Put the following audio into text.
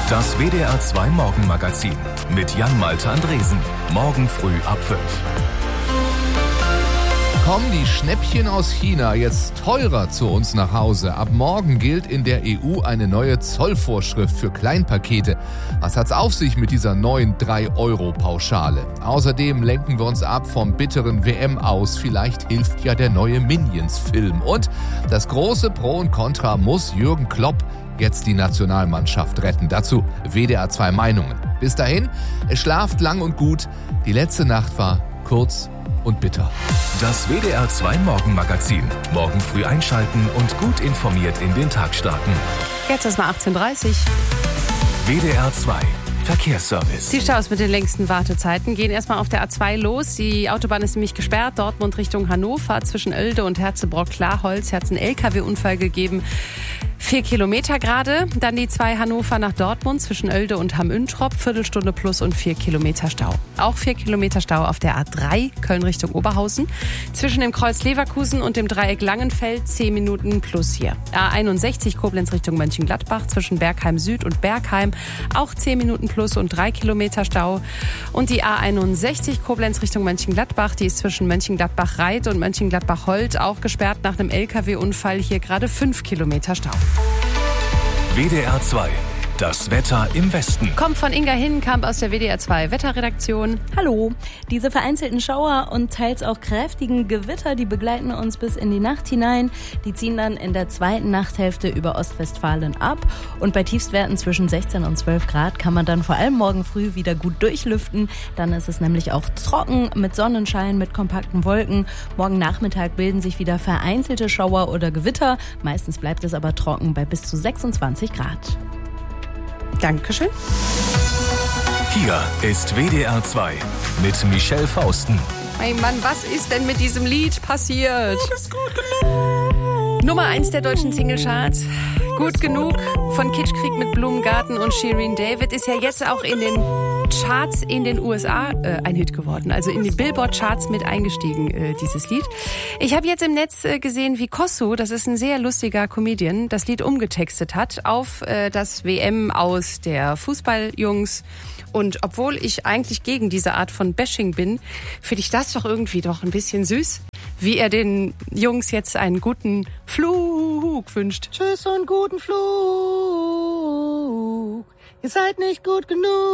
Das WDR 2 Morgenmagazin mit Jan-Malte Andresen. Morgen früh ab 5. Kommen die Schnäppchen aus China jetzt teurer zu uns nach Hause? Ab morgen gilt in der EU eine neue Zollvorschrift für Kleinpakete. Was hat's auf sich mit dieser neuen 3-Euro-Pauschale? Außerdem lenken wir uns ab vom bitteren WM aus. Vielleicht hilft ja der neue Minions-Film. Und das große Pro und Contra: muss Jürgen Klopp jetzt die Nationalmannschaft retten? Dazu WDR 2 Meinungen. Bis dahin, es schlaft lang und gut. Die letzte Nacht war kurz und bitter. Das WDR 2 Morgenmagazin. Morgen früh einschalten und gut informiert in den Tag starten. Jetzt ist mal 18:30 Uhr. WDR 2 Verkehrsservice. Die Staus mit den längsten Wartezeiten gehen erstmal auf der A2 los. Die Autobahn ist nämlich gesperrt. Dortmund Richtung Hannover zwischen Oelde und Herzebrock-Klarholz hat es einen LKW-Unfall gegeben. 4 Kilometer gerade. Dann die 2 Hannover nach Dortmund zwischen Oelde und Hamm-Üntrop. Viertelstunde plus und 4 Kilometer Stau. Auch 4 Kilometer Stau auf der A3 Köln Richtung Oberhausen. Zwischen dem Kreuz Leverkusen und dem Dreieck Langenfeld 10 Minuten plus hier. A61 Koblenz Richtung Mönchengladbach zwischen Bergheim Süd und Bergheim. Auch 10 Minuten plus und 3 Kilometer Stau. Und die A61 Koblenz Richtung Mönchengladbach, die ist zwischen Mönchengladbach-Reit und Mönchengladbach-Holt auch gesperrt nach einem LKW-Unfall. Hier gerade 5 Kilometer Stau. WDR 2. Das Wetter im Westen. Kommt von Inga Hinnenkamp aus der WDR 2 Wetterredaktion. Hallo. Diese vereinzelten Schauer und teils auch kräftigen Gewitter, die begleiten uns bis in die Nacht hinein. Die ziehen dann in der zweiten Nachthälfte über Ostwestfalen ab. Und bei Tiefstwerten zwischen 16 und 12 Grad kann man dann vor allem morgen früh wieder gut durchlüften. Dann ist es nämlich auch trocken mit Sonnenschein, mit kompakten Wolken. Morgen Nachmittag bilden sich wieder vereinzelte Schauer oder Gewitter. Meistens bleibt es aber trocken bei bis zu 26 Grad. Dankeschön. Hier ist WDR 2 mit Michelle Fausten. Hey Mann, was ist denn mit diesem Lied passiert? Nummer 1 der deutschen Singlecharts. Gut genug von Kitschkrieg mit Blumengarten und Shirin David ist ja jetzt auch in den Charts in den USA ein Hit geworden. Also in die Billboard-Charts mit eingestiegen, dieses Lied. Ich habe jetzt im Netz gesehen, wie Kossu, das ist ein sehr lustiger Comedian, das Lied umgetextet hat auf das WM aus der Fußballjungs. Und obwohl ich eigentlich gegen diese Art von Bashing bin, finde ich das doch irgendwie doch ein bisschen süß, wie er den Jungs jetzt einen guten Flug wünscht. Tschüss und guten Flug. Ihr seid nicht gut genug.